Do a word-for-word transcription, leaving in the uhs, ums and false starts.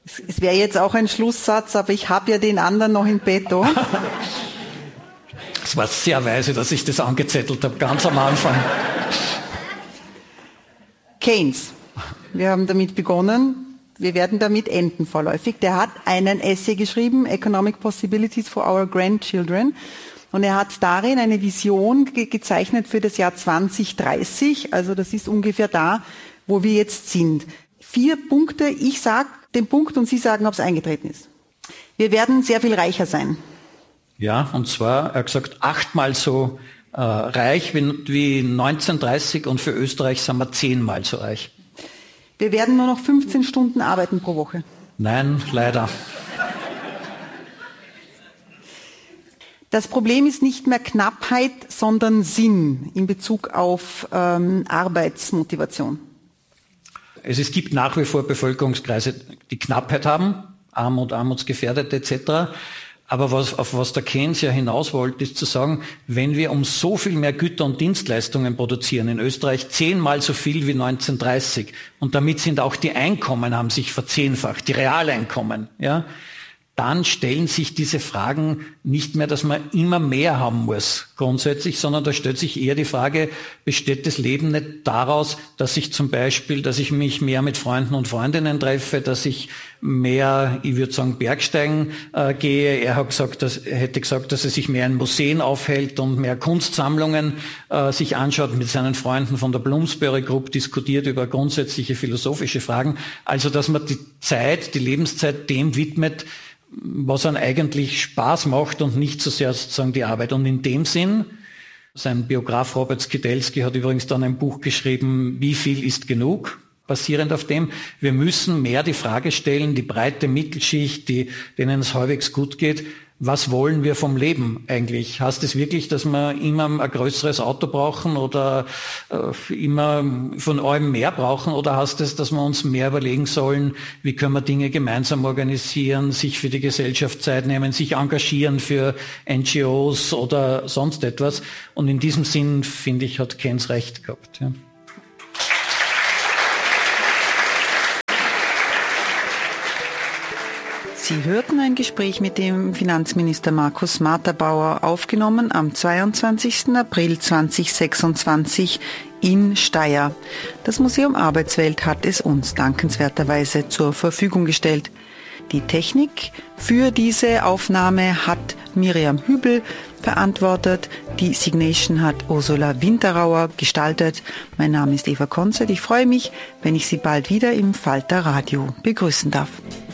Es, es wäre jetzt auch ein Schlusssatz, aber ich habe ja den anderen noch in petto. Es war sehr weise, dass ich das angezettelt habe, ganz am Anfang. Keynes. Wir haben damit begonnen. Wir werden damit enden vorläufig. Der hat einen Essay geschrieben, Economic Possibilities for Our Grandchildren. Und er hat darin eine Vision ge- gezeichnet für das Jahr zwanzig dreißig. Also das ist ungefähr da, wo wir jetzt sind. Vier Punkte. Ich sage den Punkt und Sie sagen, ob es eingetreten ist. Wir werden sehr viel reicher sein. Ja, und zwar, er hat gesagt, achtmal so äh, reich wie, wie neunzehnhundertdreißig und für Österreich sind wir zehnmal so reich. Wir werden nur noch fünfzehn Stunden arbeiten pro Woche. Nein, leider. Das Problem ist nicht mehr Knappheit, sondern Sinn in Bezug auf ähm, Arbeitsmotivation. Es, es gibt nach wie vor Bevölkerungskreise, die Knappheit haben, Armut, Armutsgefährdete et cetera. Aber was, auf was der Keynes ja hinaus wollte, ist zu sagen, wenn wir um so viel mehr Güter und Dienstleistungen produzieren, in Österreich zehnmal so viel wie neunzehnhundertdreißig, und damit sind auch die Einkommen, haben sich verzehnfacht, die Realeinkommen, ja, dann stellen sich diese Fragen nicht mehr, dass man immer mehr haben muss grundsätzlich, sondern da stellt sich eher die Frage, besteht das Leben nicht daraus, dass ich zum Beispiel, dass ich mich mehr mit Freunden und Freundinnen treffe, dass ich mehr, ich würde sagen, Bergsteigen äh, gehe. Er hat gesagt, dass, er hätte gesagt, dass er sich mehr in Museen aufhält und mehr Kunstsammlungen äh, sich anschaut, mit seinen Freunden von der Bloomsbury Group diskutiert über grundsätzliche philosophische Fragen. Also, dass man die Zeit, die Lebenszeit dem widmet, was einem eigentlich Spaß macht und nicht so sehr sozusagen die Arbeit. Und in dem Sinn, sein Biograf Robert Skidelski hat übrigens dann ein Buch geschrieben, Wie viel ist genug? Basierend auf dem, wir müssen mehr die Frage stellen, die breite Mittelschicht, die, denen es halbwegs gut geht, was wollen wir vom Leben eigentlich? Heißt es wirklich, dass wir immer ein größeres Auto brauchen oder äh, immer von allem mehr brauchen? Oder heißt es, dass wir uns mehr überlegen sollen, wie können wir Dinge gemeinsam organisieren, sich für die Gesellschaft Zeit nehmen, sich engagieren für N G Os oder sonst etwas? Und in diesem Sinn, finde ich, hat Keynes recht gehabt. Ja. Sie hörten ein Gespräch mit dem Finanzminister Markus Marterbauer, aufgenommen am zweiundzwanzigsten April zweitausendsechsundzwanzig in Steyr. Das Museum Arbeitswelt hat es uns dankenswerterweise zur Verfügung gestellt. Die Technik für diese Aufnahme hat Miriam Hübel verantwortet. Die Signation hat Ursula Winterauer gestaltet. Mein Name ist Eva Konzert. Ich freue mich, wenn ich Sie bald wieder im Falter Radio begrüßen darf.